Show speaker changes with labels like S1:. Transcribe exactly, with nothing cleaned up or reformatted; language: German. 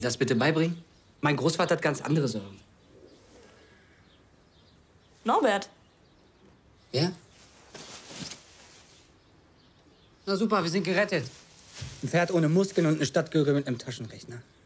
S1: Das bitte beibringen? Mein Großvater hat ganz andere Sorgen.
S2: Norbert.
S1: Ja? Na super, wir sind gerettet. Ein Pferd ohne Muskeln und eine Stadtgöre mit einem Taschenrechner.